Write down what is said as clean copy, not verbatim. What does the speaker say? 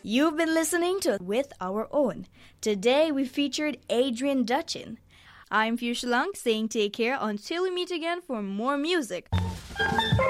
You've been listening to With Our Own. Today we featured Adrian Dutchin. I'm Fuchsia Lang saying take care until we meet again for more music.